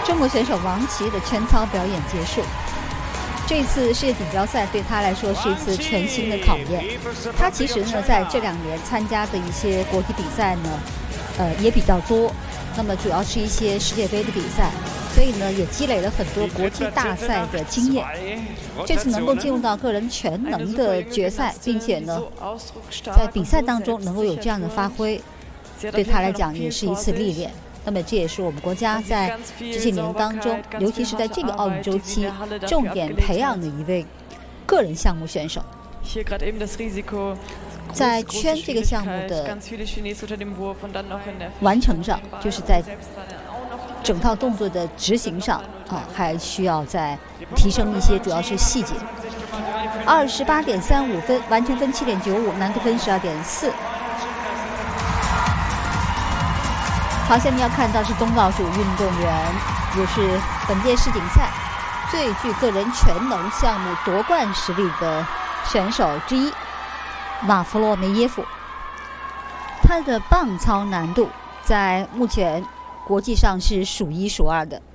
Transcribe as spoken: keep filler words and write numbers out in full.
中国选手王琦的圈操表演结束。这次世界锦标赛对他来说是一次全新的考验。他其实呢，在这两年参加的一些国际比赛呢，呃，也比较多。那么主要是一些世界杯的比赛，所以呢，也积累了很多国际大赛的经验。这次能够进入到个人全能的决赛，并且呢，在比赛当中能够有这样的发挥，对他来讲也是一次历练。那么这也是我们国家在这些年当中，尤其是在这个奥运周期，重点培养的一位个人项目选手。在圈这个项目的完成上，就是在整套动作的执行上啊，还需要再提升一些，主要是细节。二十八点三五分，完成分七点九五，难度分十二点四。好，下面要看到是东道主运动员，也是本届世锦赛最具个人全能项目夺冠实力的选手之一，马夫洛梅耶夫。他的棒操难度在目前国际上是数一数二的。